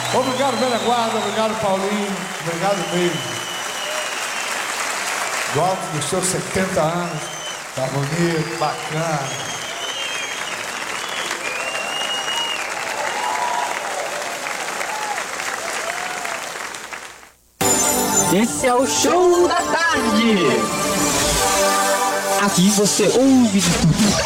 Obrigado, velha guarda, obrigado, Paulinho, obrigado mesmo. Do alto dos seus 70 anos, tá bonito, bacana. Esse é o Show da Tarde. Aqui você ouve de tudo.